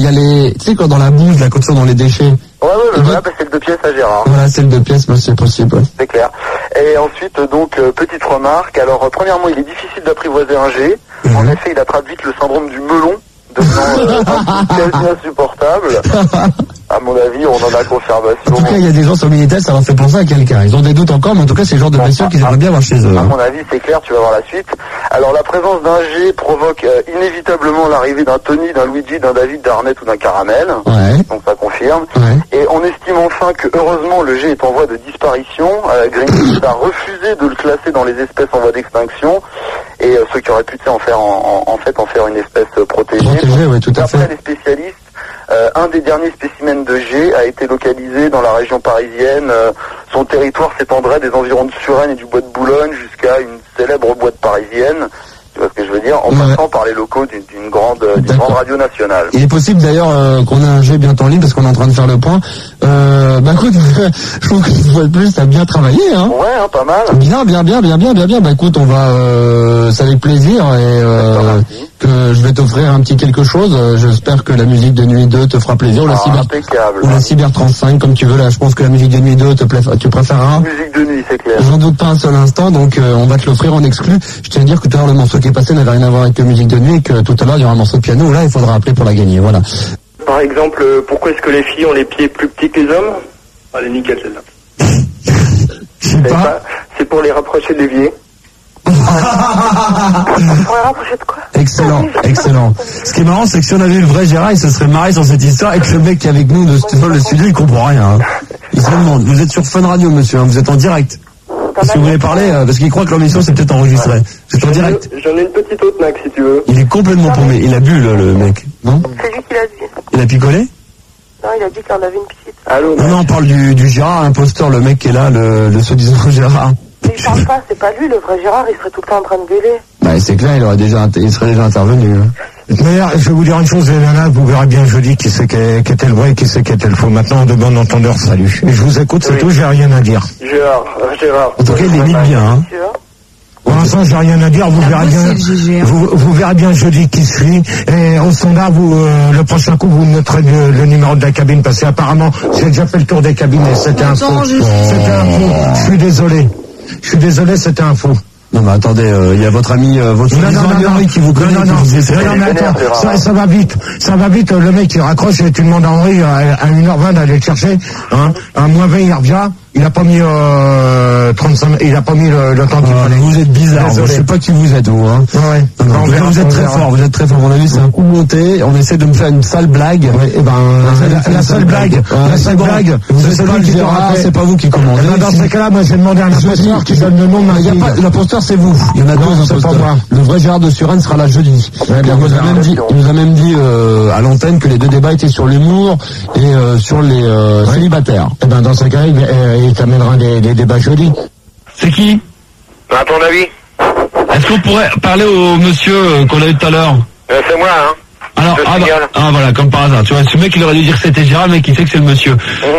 y a les, tu sais, quand dans la bouse, là, quand ils sont dans les déchets. Ouais, voilà, c'est le 2 pièces à Gérard. Voilà, c'est le 2 pièces, mais c'est possible. Ouais. C'est clair. Et ensuite, donc, petite remarque. Alors, premièrement, il est difficile d'apprivoiser un G. En effet, il attrape vite le syndrome du melon, devenant quasi insupportable. À mon avis, on en a confirmation. En tout cas, il y a des gens sur Minitel, ça leur fait penser à quelqu'un. Ils ont des doutes encore, mais en tout cas, c'est le genre de blessure qu'ils aimeraient bien avoir chez eux. À mon avis, c'est clair, tu vas voir la suite. Alors, la présence d'un G provoque inévitablement l'arrivée d'un Tony, d'un Luigi, d'un David, d'un Arnett ou d'un Caramel. Ouais. Donc, ça confirme. Ouais. Et on estime enfin que, heureusement, le G est en voie de disparition. Greenpeace a refusé de le classer dans les espèces en voie d'extinction. Et ceux qui auraient pu en faire en faire une espèce protégée. Protégée, oui, tout à fait. D'après les spécialistes, un des derniers spécimens de G a été localisé dans la région parisienne. Son territoire s'étendrait des environs de Suresnes et du bois de Boulogne jusqu'à une célèbre boîte parisienne. Tu vois ce que je veux dire? En passant par les locaux d'une grande radio nationale. Il est possible d'ailleurs qu'on ait un G bientôt en ligne parce qu'on est en train de faire le point. Écoute, je trouve que une fois de plus, ça a bien travaillé, hein. Ouais, hein, pas mal. Bien. Bah écoute, on va, c'est avec plaisir et que je vais t'offrir un petit quelque chose. J'espère que la musique de Nuit 2 te fera plaisir ou la Cyber 35, comme tu veux. Là, je pense que la musique de Nuit 2 tu préféreras. Musique de nuit, c'est clair. J'en doute pas un seul instant, donc on va te l'offrir en exclu. Je tiens à dire que tout à l'heure le morceau qui est passé n'avait rien à voir avec la musique de nuit et que tout à l'heure il y aura un morceau de piano. Là, il faudra appeler pour la gagner. Voilà. Par exemple, pourquoi est-ce que les filles ont les pieds plus petits que les hommes? Allez, nickel celle-là. Je sais pas. C'est pour les rapprocher de l'évier. Pour les rapprocher de quoi? Excellent. Ce qui est marrant, c'est que si on avait eu le vrai Gérard, il se serait marré sur cette histoire et que le mec qui est avec nous dans le studio, il comprend rien. Hein. Il se demande. Vous êtes sur Fun Radio, monsieur, hein, vous êtes en direct. Si vous voulez parler, parce qu'il croit que l'émission c'est peut-être enregistré. C'est en direct. J'en ai une petite autre, Mac, si tu veux. Il est complètement paumé. Il a bu, le mec. Non? C'est lui qui l'a dit. Il a picolé? Non, il a dit qu'il en avait une petite. Allô, non, on parle du Gérard imposteur, le mec qui est là, le soi-disant Gérard. Mais il parle pas, c'est pas lui, le vrai Gérard, il serait tout le temps en train de gueuler. Bah, c'est clair, il serait déjà intervenu. Hein. Mais je vais vous dire une chose, Léna, vous verrez bien jeudi qui c'est qui était le vrai et qui c'est qui était le faux. Maintenant, de bon entendeur, salut. Et je vous écoute, c'est tout, j'ai rien à dire. Gérard. En tout cas, il imite bien, hein. Pour l'instant, j'ai rien à dire, vous verrez bien. Vous verrez bien jeudi qui suis. Et au standard, le prochain coup, vous noterez le numéro de la cabine, parce qu'apparemment, j'ai déjà fait le tour des cabines et c'était un faux. C'était un faux. Je suis désolé, c'était un faux. Non mais attendez, il y a votre ami, Henri qui vous connaît. Ça va vite, le mec il raccroche et tu demandes à Henri à 1h20 d'aller le chercher, hein, à moins 20 il revient, il a pas mis 35, il a pas mis le temps qu'il fallait. Vous êtes bizarre, je sais pas qui vous êtes vous, hein. Ouais. Vous êtes très fort, à mon avis c'est un coup monté, on essaie de me faire une sale blague. Ouais, et ben, la seule blague, vous êtes pas le Gérard, c'est pas vous qui commandez. Dans ces cas-là, moi j'ai demandé à un imposteur qui donne le nom de ma fille. L'imposteur c'est vous. Il y en a deux imposteurs. Le vrai Gérard de Suresnes sera là jeudi. Il nous a même dit à l'antenne que les deux débats étaient sur l'humour et sur les célibataires. Et ben dans ce cas, il t'amènera des débats jeudi. C'est qui? À ton avis? Est-ce qu'on pourrait parler au monsieur qu'on a eu tout à l'heure? C'est moi, hein. Alors, voilà, comme par hasard. Tu vois, ce mec, il aurait dû dire que c'était Gérard, mais qui sait que c'est le monsieur.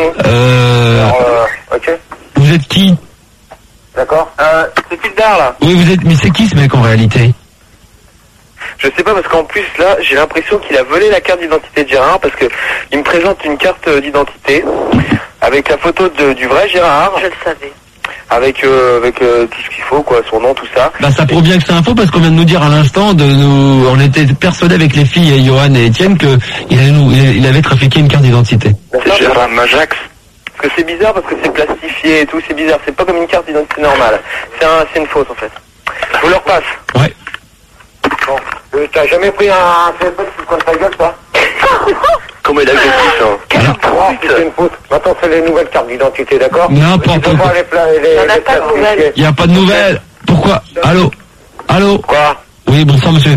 Ok. Vous êtes qui? D'accord. C'est Pildar, là. Oui, vous êtes, mais c'est qui ce mec en réalité? Je sais pas, parce qu'en plus, là, j'ai l'impression qu'il a volé la carte d'identité de Gérard, parce que il me présente une carte d'identité avec la photo du vrai Gérard. Je le savais. Avec tout ce qu'il faut, quoi, son nom, tout ça. Bah, ça prouve bien que c'est un faux, parce qu'on vient de nous dire à l'instant, on était persuadés avec les filles, Johan et Étienne, il avait trafiqué une carte d'identité. C'est Gérard Majax. Parce que c'est bizarre, parce que c'est plastifié et tout, c'est bizarre. C'est pas comme une carte d'identité normale. C'est une fausse, en fait. Je vous le repasse. Ouais. Bon. T'as jamais pris un téléphone qui contre ta gueule, toi? Comment il a fait ça? C'est une faute. Maintenant, c'est les nouvelles cartes d'identité, d'accord? N'importe quoi. Il n'y a pas de nouvelles. Pourquoi? Allô? Quoi? Oui, bonsoir, monsieur.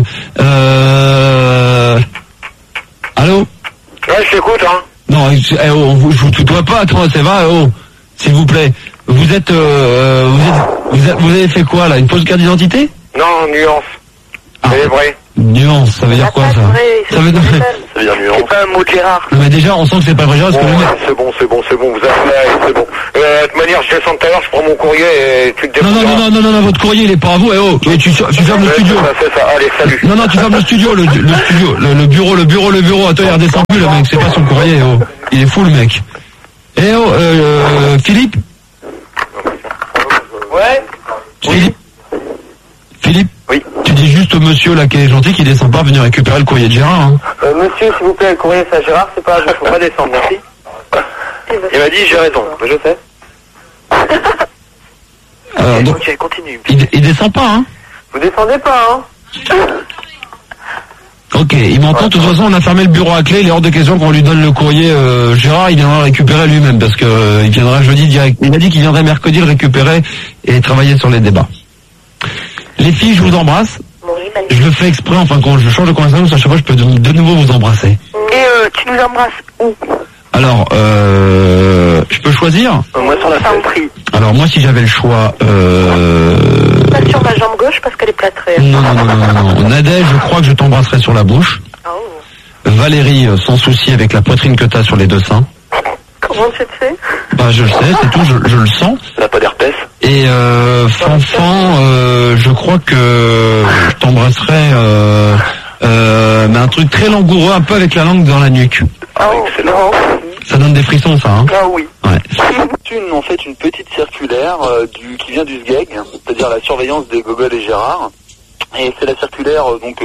Allô? Ouais, je t'écoute, hein. Non, je vous tutoie pas, toi, c'est vrai, s'il vous plaît. Vous avez fait quoi, là? Une fausse carte d'identité? Non, nuance. C'est vrai. Nuance, ça veut dire quoi, ça? Ça veut dire nuance. C'est pas un mot de Gérard. Non, mais déjà, on sent que c'est pas vrai, parce que c'est bon, vous avez, c'est bon. de toute manière, je descends tout à l'heure, je prends mon courrier et tu te débrouilles. Non, votre courrier, il est pas à vous. Tu fermes le studio. C'est ça, allez, salut. Non, tu fermes le studio, le bureau. Attends, il redescend plus, le mec, c'est pas son courrier, Il est fou, le mec. Philippe? Ouais? Philippe? Oui. Tu dis juste au monsieur, là, qui est gentil, qui descend pas, venir récupérer le courrier de Gérard, hein. Monsieur, s'il vous plaît, le courrier, c'est à Gérard, c'est pas, faut pas descendre, merci. Il m'a dit, j'ai raison, je sais. Donc, ok, continue. Il descend pas, hein. Vous descendez pas, hein. Ok, il m'entend. De toute façon, on a fermé le bureau à clé. Il est hors de question qu'on lui donne le courrier. Gérard, il viendra le récupérer lui-même parce que il viendra jeudi direct. Il a dit qu'il viendrait mercredi le récupérer et travailler sur les débats. Les filles, je vous embrasse. Je le fais exprès. Enfin, quand je change de conversation, à chaque fois, je peux de nouveau vous embrasser. Et tu nous embrasses où? Alors, je peux choisir? Moi, sur la fenêtre. Alors, moi, si j'avais le choix... Pas sur ma jambe gauche parce qu'elle est plâtrée. Non. Nadège, je crois que je t'embrasserai sur la bouche. Oh. Valérie, sans souci, avec la poitrine que t'as sur les deux seins. Comment tu te sais? Bah, je le sais, c'est tout, je le sens. Ça n'a pas d'herpès. Et Fanfan, je crois que je t'embrasserai mais un truc très langoureux, un peu avec la langue dans la nuque. Ah, excellent. Ça donne des frissons, ça, hein? Ah oui. Ouais. En fait, une petite circulaire qui vient du SGEG, c'est-à-dire la surveillance des Gogol et Gérard. Et c'est la circulaire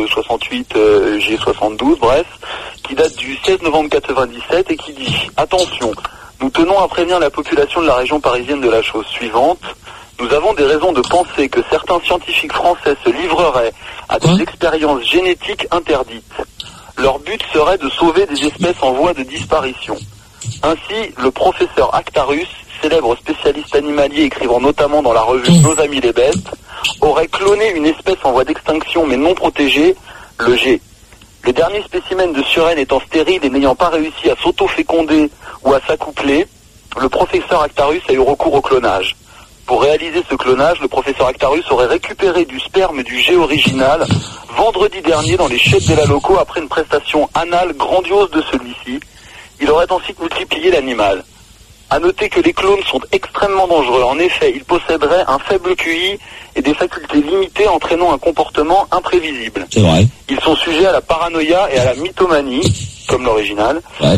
68 G72, bref, qui date du 16 novembre 97 et qui dit « Attention, nous tenons à prévenir la population de la région parisienne de la chose suivante. Nous avons des raisons de penser que certains scientifiques français se livreraient à des expériences génétiques interdites. Leur but serait de sauver des espèces en voie de disparition. Ainsi, le professeur Actarus, célèbre spécialiste animalier écrivant notamment dans la revue Nos Amis les Bêtes, aurait cloné une espèce en voie d'extinction mais non protégée, le G. Les derniers spécimens de surène étant stériles et n'ayant pas réussi à s'auto-féconder ou à s'accoupler, le professeur Actarus a eu recours au clonage. Pour réaliser ce clonage, le professeur Actarus aurait récupéré du sperme du G original vendredi dernier dans les chiottes de la loco après une prestation anale grandiose de celui-ci. Il aurait ensuite multiplié l'animal. À noter que les clones sont extrêmement dangereux. En effet, ils posséderaient un faible QI et des facultés limitées entraînant un comportement imprévisible. C'est vrai. Ils sont sujets à la paranoïa et à la mythomanie, comme l'original. Ouais.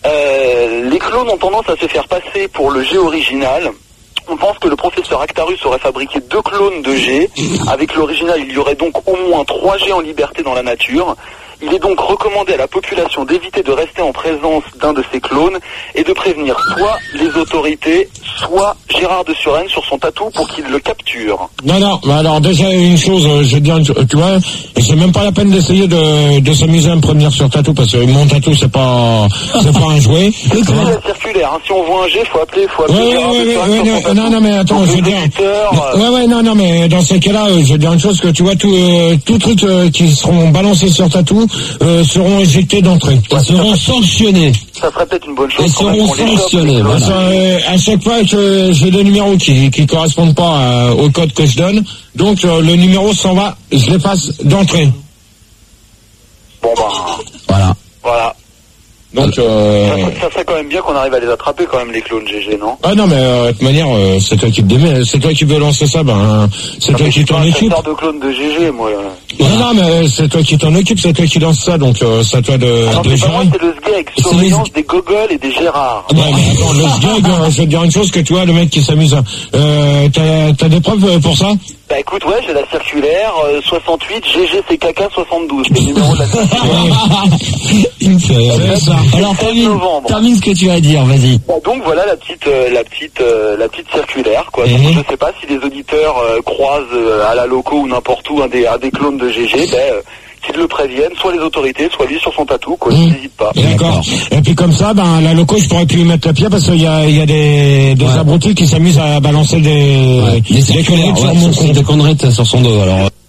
Les clones ont tendance à se faire passer pour le G original. On pense que le professeur Actarus aurait fabriqué 2 clones de G. Avec l'original, il y aurait donc au moins 3 G en liberté dans la nature. Il est donc recommandé à la population d'éviter de rester en présence d'un de ces clones et de prévenir soit les autorités, soit Gérard de Suresnes sur son tatou pour qu'il le capture. Non, mais alors déjà une chose, je dis, tu vois, c'est même pas la peine d'essayer de s'amuser à me prévenir sur tatou parce que mon tatou c'est pas un jouet. C'est la circulaire, hein. Si on voit un G, faut appeler Gérard de Suresnes. Non, mais attends, je veux dire. Non, mais dans ces cas-là, je veux dire une chose que tu vois, tout truc qui seront balancés sur tatou seront éjectés d'entrée. Ils seront sanctionnés. Ça serait peut-être une bonne chose. Ils seront sanctionnés. À chaque fois que j'ai des numéros qui correspondent pas au code que je donne, donc le numéro s'en va, je l'efface d'entrée. Bon voilà. Donc ça serait quand même bien qu'on arrive à les attraper quand même les clones GG, non? Ah non mais de toute manière c'est toi qui te démets, c'est toi qui veux lancer ça, c'est toi qui t'en occupe. Je suis de clones de GG moi. Non mais c'est toi qui t'en occupe, c'est toi qui lance ça, donc c'est à toi de c'est pas moi, gérer. c'est le SGEG, surveillance des Gogol et des Gérard. Non mais attends, le SGEG, je vais te dire une chose, que tu vois le mec qui s'amuse, t'as des preuves pour ça? Bah écoute, j'ai la circulaire 68 GGCKK 72, le numéro de la circulaire. Il me fait ça. Alors termine ce que tu as à dire, vas-y. Donc voilà la petite circulaire quoi. Donc, je sais pas si les auditeurs croisent à la loco ou n'importe où un des clones de GG, qu'ils le préviennent, soit les autorités, soit lui sur son tatou, quoi. N'hésite pas. D'accord. Et puis comme ça, la loco, je pourrais plus lui mettre la pied parce qu'il y a des abrutis qui s'amusent à balancer des conneries sur mon compte. Des conneries sur son dos, alors.